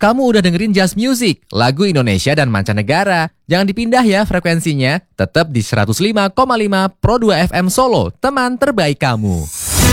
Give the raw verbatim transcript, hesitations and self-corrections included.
kamu udah dengerin Just Music, lagu Indonesia dan mancanegara. Jangan dipindah ya frekuensinya, tetap di seratus lima koma lima Pro dua F M Solo, teman terbaik kamu.